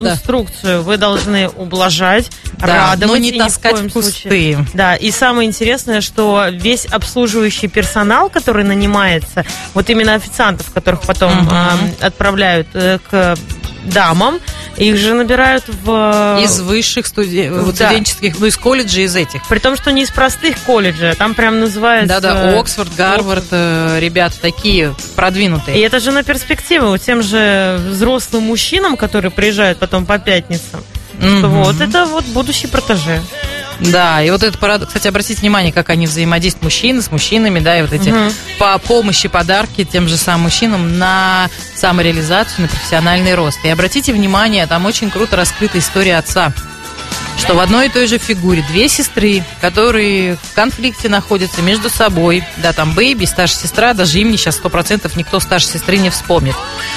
инструкцию вы должны ублажать, радовать, но не таскать в кусты. Да, и самое интересное, что весь обслуживающий персонал, который нанимается, вот именно официантов, которых потом отправляют к дамам, их же набирают из высших студенческих, из колледжей, из этих. При том, что не из простых колледжей, а там прям называется... Да, Оксфорд, Гарвард, ребята такие продвинутые. И это же на перспективу тем же взрослым мужчинам, которые приезжают потом по пятницам. Вот это вот будущий протеже. Да, и вот это, кстати, обратите внимание, как они взаимодействуют, мужчины с мужчинами, да, и вот эти по помощи, подарки тем же самым мужчинам на самореализацию, на профессиональный рост. И обратите внимание, там очень круто раскрыта история отца, что в одной и той же фигуре две сестры, которые в конфликте находятся между собой, да, там Бэйби, старшая сестра, даже им сейчас 100% никто старшей сестры не вспомнит.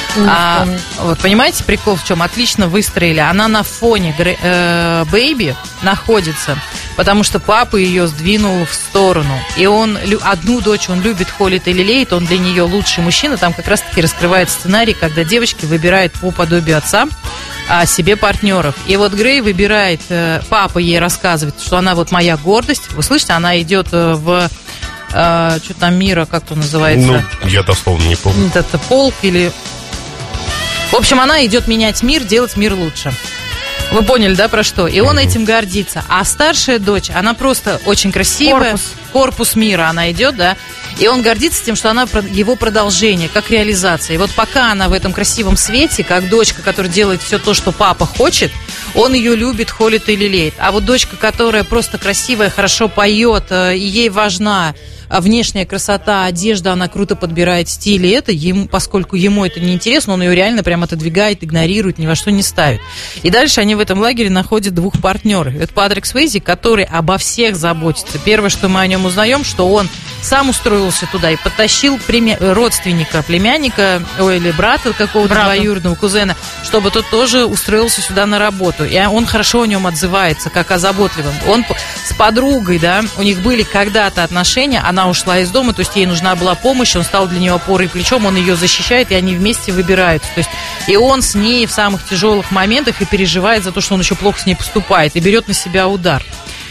Вот понимаете, прикол в чем? Отлично выстроили. Она на фоне Бэйби находится, потому что папа ее сдвинул в сторону. И он одну дочь он любит, холит и лелеет, он для нее лучший мужчина. Там как раз-таки раскрывает сценарий, когда девочки выбирают по подобию отца себе партнеров. И вот Грей выбирает, папа ей рассказывает, что она вот моя гордость. Вы слышите, она идет в что там мира, как то называется? Ну, я дословно не помню. Это полк или... В общем, она идет менять мир, делать мир лучше. Вы поняли, да, про что? И он этим гордится. А старшая дочь, она просто очень красивая. Корпус мира она идет, да. И он гордится тем, что она его продолжение, как реализация. И вот пока она в этом красивом свете, как дочка, которая делает все то, что папа хочет, он ее любит, холит и лелеет. А вот дочка, которая просто красивая, хорошо поет, и ей важна внешняя красота, одежда, она круто подбирает стиль, и это ему, поскольку ему это не интересно, он ее реально прям отодвигает, игнорирует, ни во что не ставит. И дальше они в этом лагере находят двух партнеров. Это Патрик Суэйзи, который обо всех заботится. Первое, что мы о нем узнаем, что он сам устроился туда и подтащил родственника, племянника, или брата какого-то двоюродного кузена, чтобы тот тоже устроился сюда на работу. И он хорошо о нем отзывается, как о заботливом. Он с подругой, да, у них были когда-то отношения, она ушла из дома, то есть ей нужна была помощь, он стал для нее опорой и плечом, он ее защищает, и они вместе выбираются. То есть и он с ней в самых тяжелых моментах и переживает за то, что он еще плохо с ней поступает, и берет на себя удар.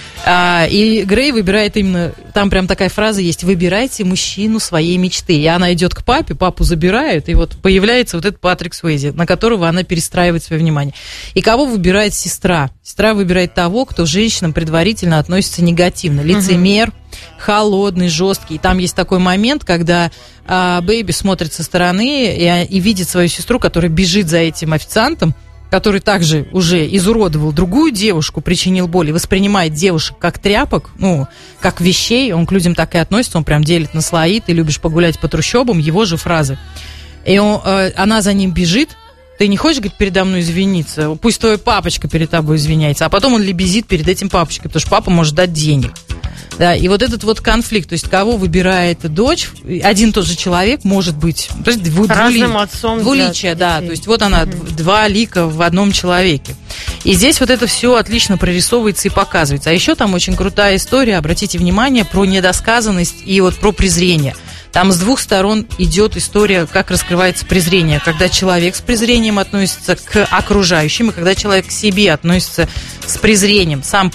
И Грей выбирает именно, там прям такая фраза есть: выбирайте мужчину своей мечты. И она идет к папе, папу забирают, и вот появляется вот этот Патрик Суэйзи, на которого она перестраивает свое внимание. И кого выбирает сестра? Сестра выбирает того, кто к женщинам предварительно относится негативно. Лицемер, холодный, жесткий. И там есть такой момент, когда Бэйби смотрит со стороны и видит свою сестру, которая бежит за этим официантом, который также уже изуродовал другую девушку, причинил боль, и воспринимает девушек как тряпок, ну, как вещей, он к людям так и относится, он прям делит на слои: ты любишь погулять по трущобам, его же фразы. И она за ним бежит: ты не хочешь, говорит, передо мной извиниться? Пусть твой папочка перед тобой извиняется. А потом он лебезит перед этим папочкой, потому что папа может дать денег. Да, и вот этот вот конфликт, то есть кого выбирает дочь, один и тот же человек может быть, то есть разным отцом, двуличие, да, то есть вот она, два лика в одном человеке. И здесь вот это все отлично прорисовывается и показывается. А еще там очень крутая история, обратите внимание, про недосказанность и вот про презрение. Там с двух сторон идет история, как раскрывается презрение, когда человек с презрением относится к окружающим, и когда человек к себе относится с презрением. Сам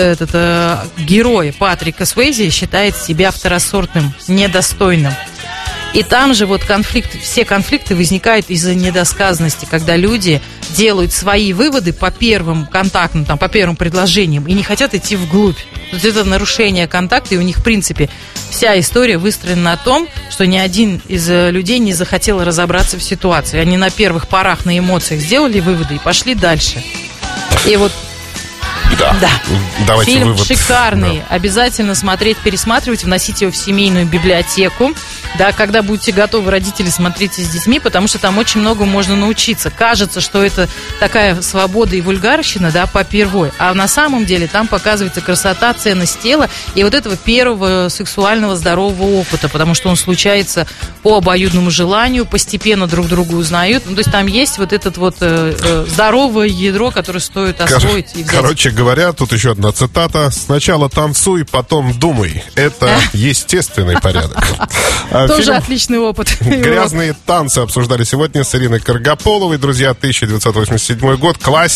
герой Патрика Суэйзи считает себя второсортным, недостойным. И там же вот все конфликты возникают из-за недосказанности, когда люди делают свои выводы по первым контактам, там, по первым предложениям и не хотят идти вглубь. Вот это нарушение контакта, и у них, в принципе, вся история выстроена на том, что ни один из людей не захотел разобраться в ситуации. Они на первых порах, на эмоциях сделали выводы и пошли дальше. И вот да. Давайте фильм вывод. Шикарный. Да. Обязательно смотреть, пересматривать, вносить его в семейную библиотеку. Да, когда будете готовы, родители, смотрите с детьми, потому что там очень много можно научиться. Кажется, что это такая свобода и вульгарщина, да, по первой. А на самом деле там показывается красота, ценность тела и вот этого первого сексуального здорового опыта, потому что он случается по обоюдному желанию, постепенно друг друга узнают. Ну, то есть там есть вот этот вот здоровое ядро, которое стоит освоить и взять. Короче говоря, тут еще одна цитата: сначала танцуй, потом думай. Это естественный порядок. Тоже отличный опыт. «Грязные танцы» обсуждали сегодня с Ириной Каргополовой. Друзья, 1987 год. Классика.